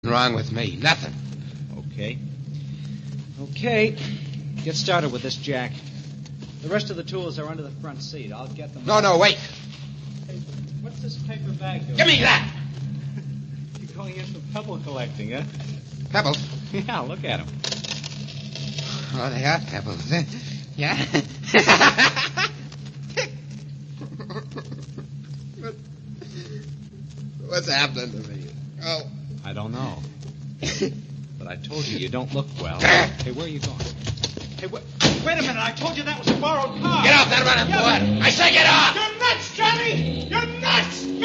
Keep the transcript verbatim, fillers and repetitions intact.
wrong with me. Nothing. Okay. Okay. Get started with this, Jack. The rest of the tools are under the front seat. I'll get them. No, no, wait. Hey, what's this paper bag doing? Give me that. You're going in for pebble collecting, huh? Pebbles. Yeah, look at them. Oh, they are pebbles. eh? Yeah. What- What's happening to me? Oh. I don't know. But I told you you don't look well. Hey, where are you going? Hey, wait, wait a minute. I told you that was a borrowed car. Get off that running board. I say get off. You're nuts, Johnny! You're nuts!